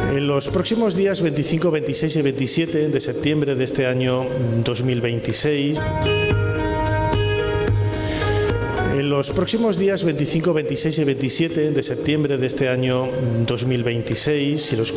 En los próximos días 25, 26 y 27 de septiembre de este año 2026, en los próximos días 25, 26 y 27 de septiembre de este año 2026, si los